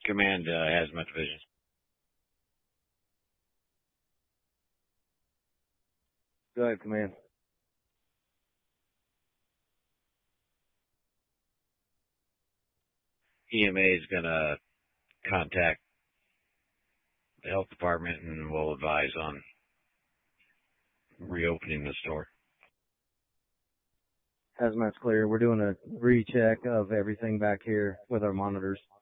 Command Hazmat Division. Go ahead, Command. EMA is going to contact the health department and we'll advise on reopening the store. Hazmat's clear. We're doing a recheck of everything back here with our monitors.